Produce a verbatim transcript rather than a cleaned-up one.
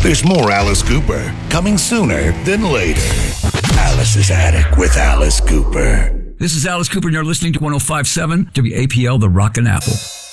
There's more Alice Cooper coming sooner than later. Alice's Attic with Alice Cooper. This is Alice Cooper, and you're listening to one oh five point seven W A P L, The Rockin' Apple.